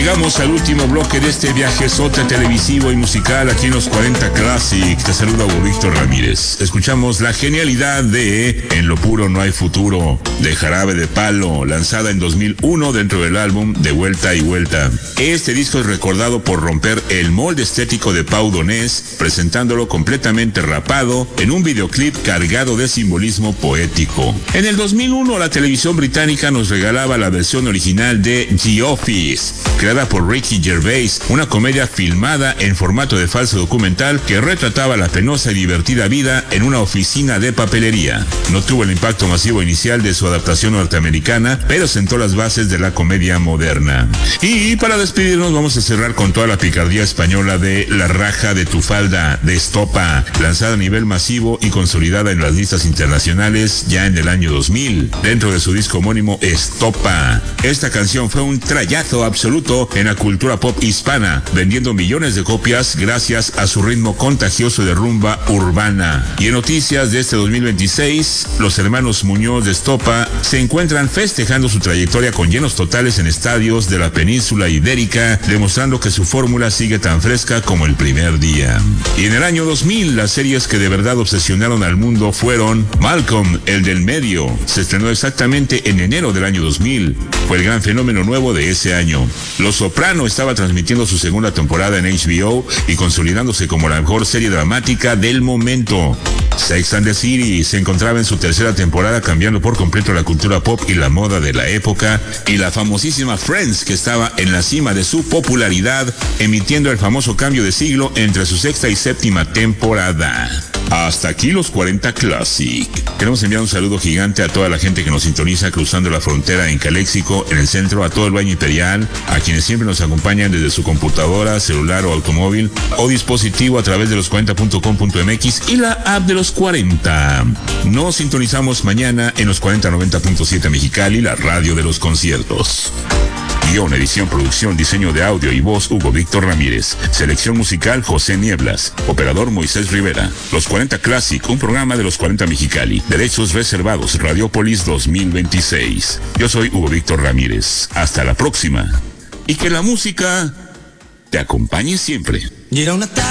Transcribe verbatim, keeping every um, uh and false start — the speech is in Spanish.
Llegamos al último bloque de este viajezote televisivo y musical aquí en los cuarenta Classic. Te saluda Hugo Víctor Ramírez. Escuchamos la genialidad de En lo puro no hay futuro, de Jarabe de Palo, lanzada en dos mil uno dentro del álbum De Vuelta y Vuelta. Este disco es recordado por romper el molde estético de Pau Donés, presentándolo completamente rapado en un videoclip cargado de simbolismo poético. En el dos mil uno, la televisión británica nos regalaba la versión original de The Office, creada por Ricky Gervais, una comedia filmada en formato de falso documental que retrataba la penosa y divertida vida en una oficina de papelería. No tuvo el impacto masivo inicial de su adaptación norteamericana, pero sentó las bases de la comedia moderna. Y para despedirnos vamos a cerrar con toda la picardía española de La raja de tu falda, de Estopa, lanzada a nivel masivo y consolidada en las listas internacionales ya en el año dos mil, dentro de su disco homónimo Estopa. Esta canción fue un trayazo absoluto en la cultura pop hispana, vendiendo millones de copias gracias a su ritmo contagioso de rumba urbana. Y en noticias de este dos mil veintiséis, los hermanos Muñoz de Estopa se encuentran festejando su trayectoria con llenos totales en estadios de la península ibérica, demostrando que su fórmula sigue tan fresca como el primer día. Y en el año dos mil, las series que de verdad obsesionaron al mundo fueron Malcolm, el del medio. Se estrenó exactamente en enero del año dos mil. Fue el gran fenómeno nuevo de ese año. Los Soprano estaba transmitiendo su segunda temporada en H B O y consolidándose como la mejor serie dramática del momento. Sex and the City se encontraba en su tercera temporada, cambiando por completo la cultura pop y la moda de la época, y la famosísima Friends, que estaba en la cima de su popularidad, emitiendo el famoso cambio de siglo entre su sexta y séptima temporada. Hasta aquí los cuarenta Classic. Queremos enviar un saludo gigante a toda la gente que nos sintoniza cruzando la frontera en Caléxico, en el centro, a todo el Valle Imperial, a quienes siempre nos acompañan desde su computadora, celular o automóvil o dispositivo a través de los cuarenta punto com punto m x y la app de los cuarenta. Nos sintonizamos mañana en los cuarenta noventa punto siete Mexicali, la radio de los conciertos. Guión, edición, producción, diseño de audio y voz, Hugo Víctor Ramírez. Selección musical, José Nieblas. Operador, Moisés Rivera. Los cuarenta Classic, un programa de los cuarenta Mexicali. Derechos reservados, Radiopolis dos mil veintiséis. Yo soy Hugo Víctor Ramírez. Hasta la próxima. Y que la música te acompañe siempre.